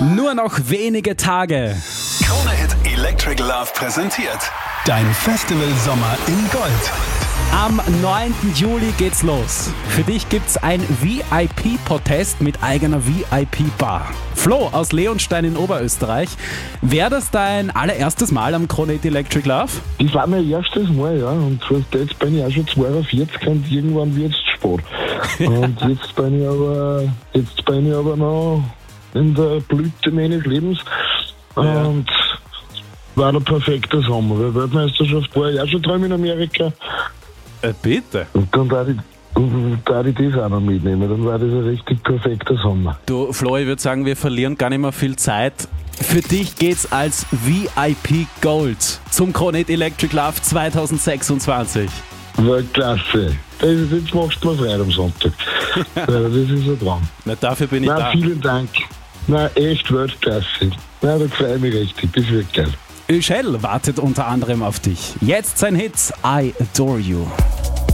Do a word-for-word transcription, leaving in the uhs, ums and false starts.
Nur noch wenige Tage. Krone-Hit Electric Love präsentiert dein Festival-Sommer in Gold. Am neunten Juli geht's los. Für dich gibt's ein V I P-Protest mit eigener V I P-Bar. Flo aus Leonstein in Oberösterreich. Wäre das dein allererstes Mal am Krone-Hit Electric Love? Das war mein erstes Mal, ja. Und jetzt bin ich auch schon zweiundvierzig und irgendwann wird's spät. Und jetzt bin ich aber, jetzt bin ich aber noch in der Blüte meines Lebens. Ja. Und war der perfekte Sommer. Die Weltmeisterschaft war ja schon dran in Amerika. Äh, bitte. Und dann da ich, da ich das auch noch mitnehmen. Dann war das ein richtig perfekter Sommer. Du, Flo, ich würde sagen, wir verlieren gar nicht mehr viel Zeit. Für dich geht's als V I P Gold zum Krone-Hit Electric Love zwanzig sechsundzwanzig. War klasse. Das ist, jetzt machst du mir frei am Sonntag. Ja, das ist ein Traum. Na, dafür bin ich Na, da. vielen Dank. Na, echt Weltklasse. Na, da freue ich mich richtig. Das wird geil. Üschel wartet unter anderem auf dich. Jetzt sein Hit I Adore You.